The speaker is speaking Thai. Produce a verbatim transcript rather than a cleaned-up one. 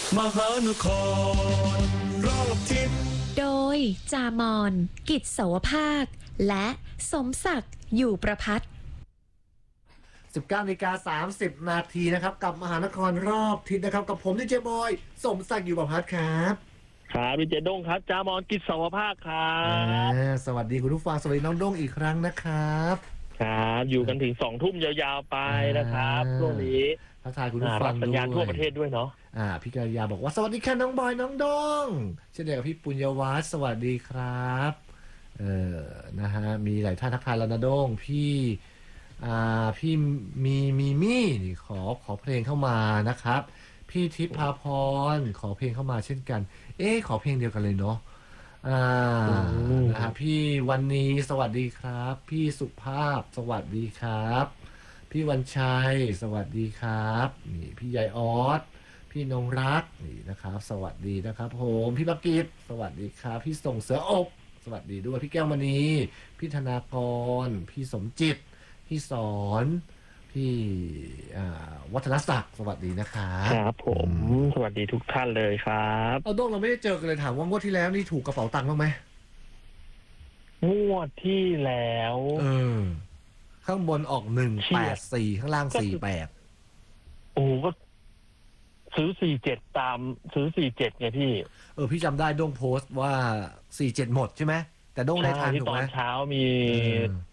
มหานครรอบทิศโดยจามอนกิจเสาวภาคและสมศักดิ์อยู่ประพัฒน์สิบเก้านาฬิกาสามสิบนาทีนะครับกับมหานครรอบทิศนะครับกับผมดีเจบอยสมศักดิ์อยู่ประพัฒน์ครับครับดีเจด้งครับจามอนกิจสาวภาคครับสวัสดีคุณผู้ฟังสวัสดีน้องด้งอีกครั้งนะครับครับอยู่กันถึงสองทุ่มยาวๆไปนะครับช่วงนี้ทักทายคุณผู้ฟังสัญญาณทั่วประเทศด้วยเนาะอ่าพี่กัลยาบอกว่าสวัสดีค่ะน้องบอยน้องด้งเช่นเดียวกับพี่ปุญญวัฒน์สวัสดีครับเออนะฮะมีหลายท่านทักทายแล้วนะด้งพี่อ่าพี่มีมีมี่นี่ขอขอเพลงเข้ามานะครับพี่ทิพย์ภาพรขอเพลงเข้ามาเช่นกันเอ๊ะขอเพลงเดียวกันเลยเนาะอ่านะฮะพี่วันนี้สวัสดีครับ พี่สุภาพสวัสดีครับพี่วันชัยสวัสดีครับนี่พี่ยายออสพี่นงรักนี่นะครับสวัสดีนะครับผมพี่บักกิตสวัสดีครับพี่ส่งเสืออบสวัสดีด้วยพี่แก้วมณีพี่ธนากรพี่สมจิตพี่สอนพี่วัฒนศักดิ์สวัสดีนะครับครับผมสวัสดีทุกท่านเลยครับเอาด้งเราไม่ได้เจอกันเลยถามว่างวดที่แล้วนี่ถูกกระเป๋าตังค์บ้างไหมงวดที่แล้วเออข้างบนออกหนึ่งแปดสี่ข้างล่างสี่แปดโอ้ก็ซื้อสี่เจ็ดตามซื้อสี่เจ็ดไงพี่เออพี่จำได้ด้งโพสต์ว่าสี่เจ็ดหมดใช่ไหมแต่ด้งได้ทันถูกไหมตอนเช้ามี